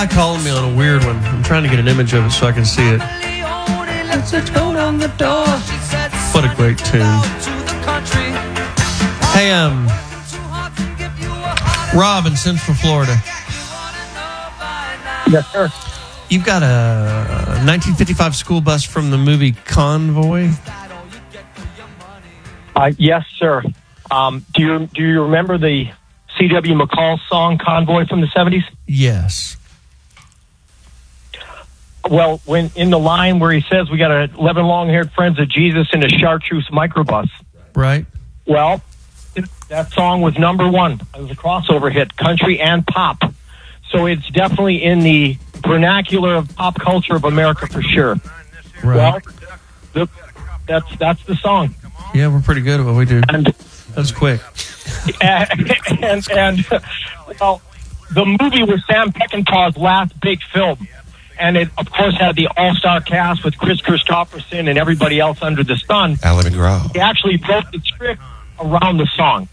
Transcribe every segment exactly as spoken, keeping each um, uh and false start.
calling me on a weird one. I'm trying to get an image of it so I can see it. What a great tune. Hey, um, Rob in Central Florida. Yes, sir. You've got a nineteen fifty-five school bus from the movie Convoy? Uh, yes, sir. Um, do you do you remember the C W McCall song Convoy from the seventies? Yes. Well, when in the line where he says we got eleven long-haired friends of Jesus in a chartreuse microbus. Right. Well, it, that song was number one. It was a crossover hit, country and pop. So it's definitely in the vernacular of pop culture of America for sure. Right. Well, the, that's that's the song. Yeah, we're pretty good at what we do. And that was quick. And, and, and well, the movie was Sam Peckinpah's last big film. And it, of course, had the all-star cast with Chris Christopherson and everybody else under the sun. Alan McGraw. He actually wrote the script around the song.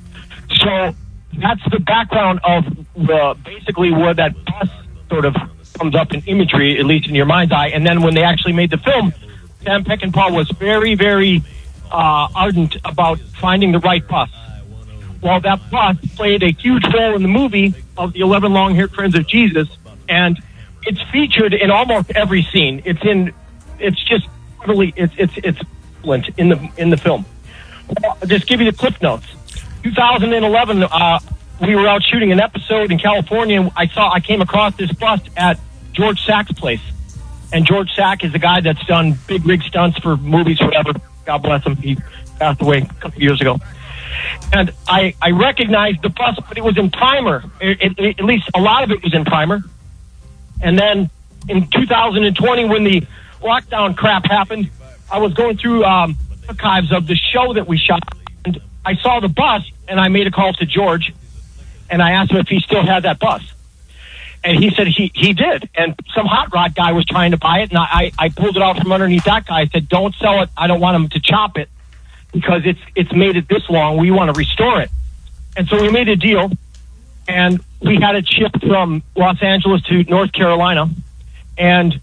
So that's the background of the, basically where that bus sort of comes up in imagery, at least in your mind's eye. And then when they actually made the film, Sam Peckinpah was very, very uh, ardent about finding the right bus. Well, that bus played a huge role in the movie of the eleven Long-Haired Friends of Jesus, and it's featured in almost every scene. It's in, it's just really, it's it's it's excellent in the in the film. Well, I'll just give you the clip notes. twenty eleven, uh, we were out shooting an episode in California, and I saw I came across this bus at George Sack's place, and George Sack is a guy that's done big rig stunts for movies, whatever. God bless him. He passed away a couple of years ago. And I, I recognized the bus, but it was in primer. It, it, at least a lot of it was in primer. And then in two thousand twenty, when the lockdown crap happened, I was going through um, archives of the show that we shot, and I saw the bus, and I made a call to George, and I asked him if he still had that bus. And he said he, he did. And some hot rod guy was trying to buy it, and I, I pulled it out from underneath that guy. I said, don't sell it. I don't want him to chop it because it's it's made it this long. We want to restore it. And so we made a deal, and we had it shipped from Los Angeles to North Carolina. And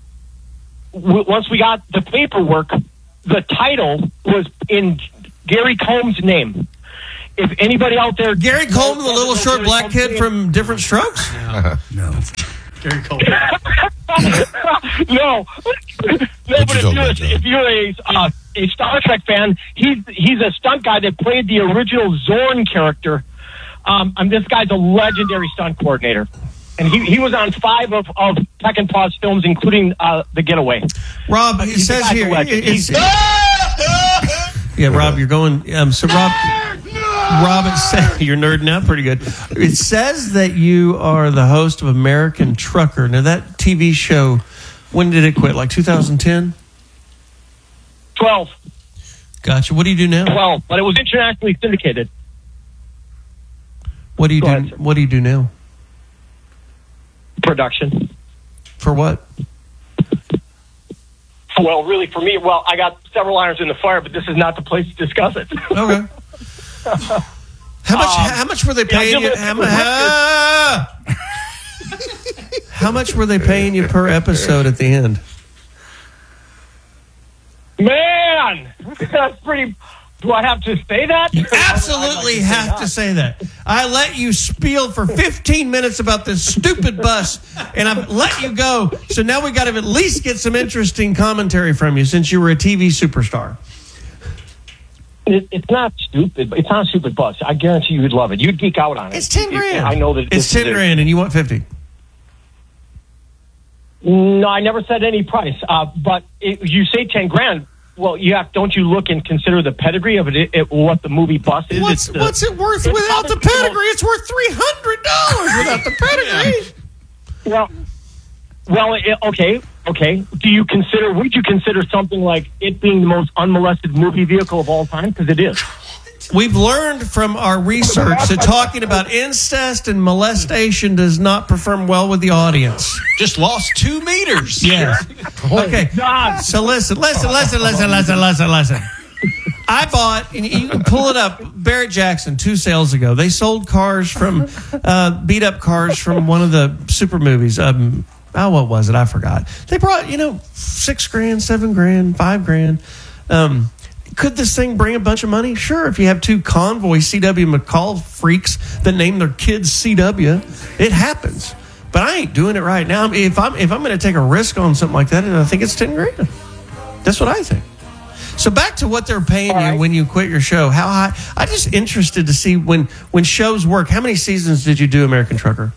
w- once we got the paperwork, the title was in Gary Combs' name. If anybody out there... Gary Combs, the little short black kid name. From Different Strokes? No. no. Gary Combs. no. no, but if you're, if you're a, uh, a Star Trek fan, he's, he's a stunt guy that played the original Zorn character. Um, and this guy's a legendary stunt coordinator. And he, he was on five of, of Peckinpah's films, including uh, The Getaway. Rob, uh, it says here... It's, yeah, Rob, you're going... Um, so, Rob... Rob, it says, you're nerding out pretty good. It says that you are the host of American Trucker. Now, that T V show, when did it quit? Like two thousand ten? twelve. Gotcha. What do you do now? twelve, but it was internationally syndicated. What do you Go do? ahead, what do you do now? Production. For what? Well, really, for me, well, I got several irons in the fire, but this is not the place to discuss it. Okay. How much? Um, how much were they paying yeah, you? How, ah! how much were they paying you per episode at the end? Man, that's pretty. Do I have to say that? You absolutely like to have to say that. I let you spiel for fifteen minutes about this stupid bus, and I've let you go. So now we got to at least get some interesting commentary from you, since you were a T V superstar. It, it's not stupid. It's not a stupid bus. I guarantee you would love it. You'd geek out on it. It's ten grand. I know that it's ten grand, and you want fifty. No, I never said any price. Uh, but it, you say ten grand. Well, you have. Don't you look and consider the pedigree of it? it, it what the movie bus is? What's, the, what's it worth without the pedigree? It's worth three hundred dollars without the pedigree. Well, well, it, okay. Okay. Do you consider, would you consider something like it being the most unmolested movie vehicle of all time? Because it is. We've learned from our research that talking about incest and molestation does not perform well with the audience. Just lost two meters. Yes. Okay. So listen, listen, listen, listen, listen, listen, listen. I bought, and you can pull it up, Barrett Jackson, two sales ago. They sold cars from, uh, beat up cars from one of the super movies. Um, oh, what was it? I forgot. They brought, you know, six grand, seven grand, five grand. Um, could this thing bring a bunch of money? Sure. If you have two Convoy C W McCall freaks that name their kids C W, it happens. But I ain't doing it right now. If I'm if I'm going to take a risk on something like that, I think it's ten grand. That's what I think. So back to what they're paying you right. when you quit your show. How high? I'm just interested to see when when shows work. How many seasons did you do American Trucker?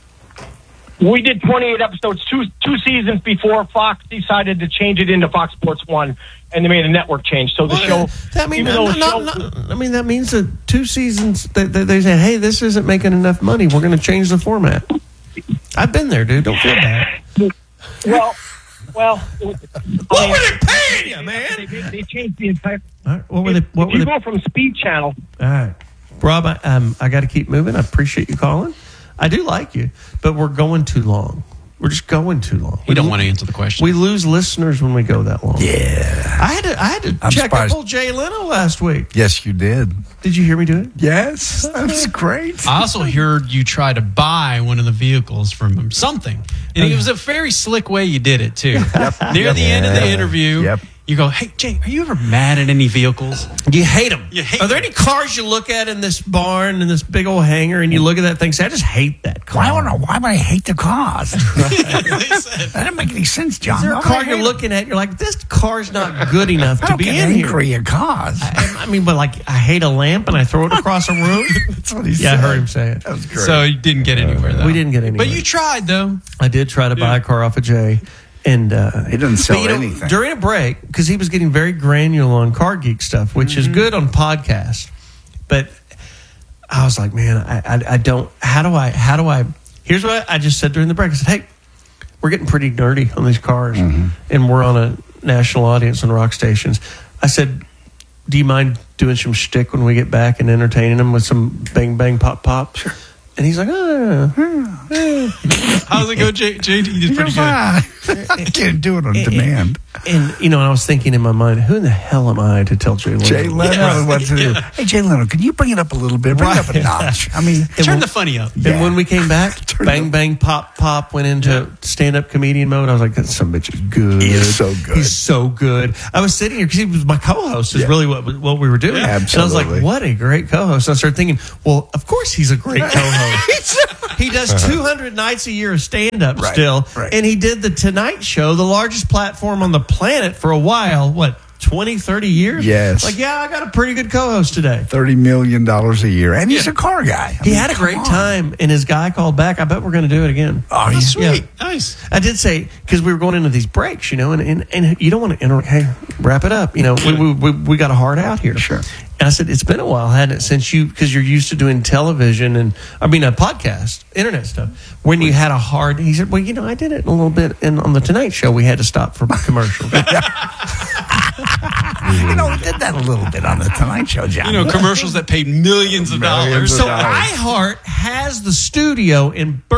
We did twenty-eight episodes, two two seasons before Fox decided to change it into Fox Sports One, and they made a network change. So the Well, show, That mean, even no, though the no, show, no, I mean, that means that two seasons, they, they, they said, hey, this isn't making enough money. We're going to change the format. I've been there, dude. Don't feel bad. well, well, What were they paying you, man? They, they, they changed the entire. All right, what were they? What if were you they? go from Speed Channel, All right, Rob, I, um, I got to keep moving. I appreciate you calling. I do like you, but we're going too long. We're just going too long. We don't want to answer the question. We lose listeners when we go that long. Yeah. I had to. I had to I'm check surprised. up old Jay Leno last week. Yes, you did. Did you hear me do it? Yes. That's great. I also heard you try to buy one of the vehicles from him, something. And it was a very slick way you did it, too. Near Yep. the end of the Yeah. interview, Yep. you go, hey, Jay, are you ever mad at any vehicles? You hate them. You hate Are there 'em. any cars you look at in this barn, in this big old hangar, and you look at that thing and say, I just hate that car? Why, would I, why would I hate the cars? They said, That doesn't make any sense, John. Is there a Why would car I you're hate looking at, you're like, this car's not good enough I to don't be get in here. angry at cars. I, I mean, but like, I hate a lamp and I throw it across a room. That's what he Yeah, I said. heard him say it. That was great. so you didn't get anywhere, though. We didn't get anywhere. But you tried, though. I did try to buy a car off of Jay. And uh, He doesn't sell but, you know, anything. During a break, because he was getting very granular on Car Geek stuff, which Mm-hmm. is good on podcasts. But I was like, man, I, I, I don't. How do I? How do I? Here's what I, I just said during the break. I said, hey, we're getting pretty nerdy on these cars, Mm-hmm. and we're on a national audience on rock stations. I said, do you mind doing some shtick when we get back and entertaining them with some bang bang pop pop? Sure. And he's like, oh, How's it go, Jay? Jay, you did You're pretty good. fine. I can't do it on demand. and you know, I was thinking in my mind, who in the hell am I to tell Jay Leno? Jay Leno, Yeah. what to do? Hey, Jay Leno, can you bring it up a little bit? Bring it up a Right. notch. I mean, Turn the funny up. And Yeah. when we came back, Turn bang, up. bang, pop, pop went into stand up comedian mode. I was like, that some bitch is good. He is so good. He's so good. I was sitting here because he was my co host, is Yeah. really what what we were doing. Yeah, And I was like, absolutely. what a great co host. I started thinking, well, of course he's a great co host. He does two hundred nights a year of stand up Right, still. right. And he did the Tonight Show, the largest platform on the planet for a while. What, twenty, thirty years? Yes. Like, yeah, I got a pretty good co host today. thirty million dollars a year. And he's a car guy. I He mean, had a come great on. time, and his guy called back. I bet we're going to do it again. Oh, Oh, he's sweet. Yeah. Nice. I did say, because we were going into these breaks, you know, and, and, and you don't want to inter- hey, wrap it up. You know, we, we, we, we got a hard out here. Sure. And I said, it's been a while, hadn't it, since you, because you're used to doing television and, I mean, a podcast, internet stuff, when you had a hard, he said, well, you know, I did it a little bit in, on the Tonight Show. We had to stop for commercial. You know, we did that a little bit on the Tonight Show, John. You know, commercials that paid millions of Millions dollars. of So dollars. iHeart has the studio in